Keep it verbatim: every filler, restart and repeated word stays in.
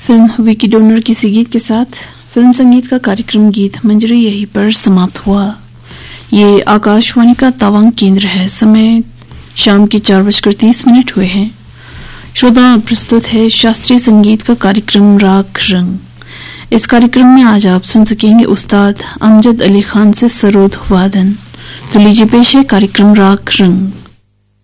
Film Vicky donor किसी गीत के साथ फिल्म संगीत का कार्यक्रम गीत मंजरी यहीं पर समाप्त हुआ। ये आकाशवाणी का तवांग केंद्र है। समय शाम के चार बजकर तीस मिनट हुए हैं। श्रोता, प्रस्तुत है शास्त्रीय संगीत का कार्यक्रम राग रंग। इस कार्यक्रम में आज आप सुन सकेंगे उस्ताद अमजद अली खान से सरोद वादन। तो लीजिए पेश है कार्यक्रम राग रंग।